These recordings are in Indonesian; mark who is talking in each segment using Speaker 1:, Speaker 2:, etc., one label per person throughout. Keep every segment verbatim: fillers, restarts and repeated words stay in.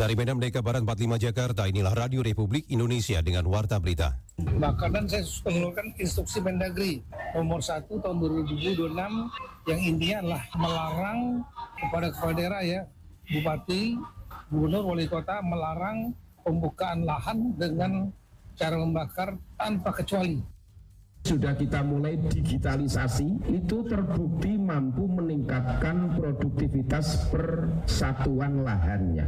Speaker 1: Dari Medan Merdeka Barat empat puluh lima Jakarta, inilah Radio Republik Indonesia dengan Warta Berita.
Speaker 2: Bahkan saya mengeluarkan instruksi Mendagri nomor satu tahun dua ribu dua puluh enam yang intinya adalah melarang kepada kepala daerah ya, bupati, gubernur, wali kota melarang pembukaan lahan dengan cara membakar tanpa kecuali.
Speaker 3: Sudah kita mulai digitalisasi, itu terbukti mampu meningkatkan produktivitas per satuan lahannya.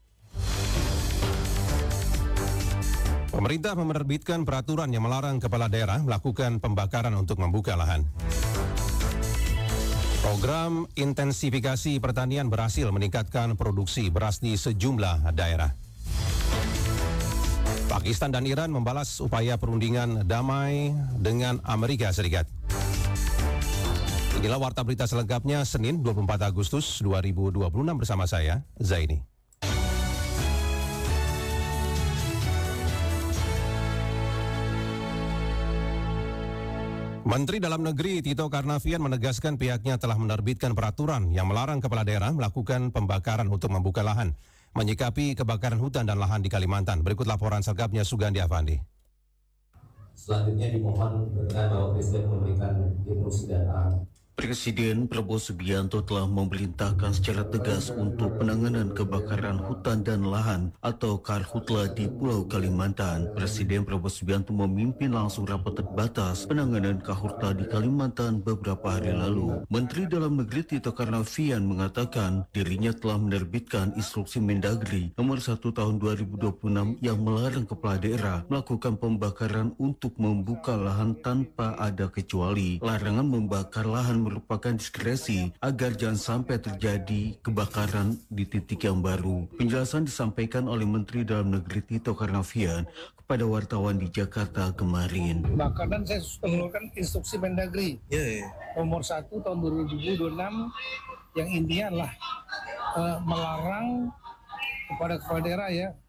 Speaker 1: Pemerintah menerbitkan peraturan yang melarang kepala daerah melakukan pembakaran untuk membuka lahan. Program intensifikasi pertanian berhasil meningkatkan produksi beras di sejumlah daerah. Pakistan dan Iran membalas upaya perundingan damai dengan Amerika Serikat. Inilah Warta Berita selengkapnya Senin dua puluh empat Agustus dua ribu dua puluh enam bersama saya, Zaini. Menteri Dalam Negeri Tito Karnavian menegaskan pihaknya telah menerbitkan peraturan yang melarang kepala daerah melakukan pembakaran untuk membuka lahan, menyikapi kebakaran hutan dan lahan di Kalimantan. Berikut laporan selengkapnya Sugandi Afandi.
Speaker 4: Selanjutnya dimohon berkenan bahwa Presiden memberikan instruksi dan arahan.
Speaker 5: Presiden Prabowo Subianto telah memerintahkan secara tegas untuk penanganan kebakaran hutan dan lahan atau Karhutla di Pulau Kalimantan. Presiden Prabowo Subianto memimpin langsung rapat terbatas penanganan Karhutla di Kalimantan beberapa hari lalu. Menteri Dalam Negeri Tito Karnavian mengatakan dirinya telah menerbitkan instruksi Mendagri nomor satu tahun dua ribu dua puluh enam yang melarang kepala daerah melakukan pembakaran untuk membuka lahan tanpa ada kecuali. Larangan membakar lahan merupakan diskresi agar jangan sampai terjadi kebakaran di titik yang baru. Penjelasan disampaikan oleh Menteri Dalam Negeri Tito Karnavian kepada wartawan di Jakarta kemarin.
Speaker 2: Bahkan saya mengeluarkan instruksi Mendagri yeah, yeah. nomor satu tahun dua ribu dua puluh enam yang intinya adalah uh, melarang kepada kepala daerah ya,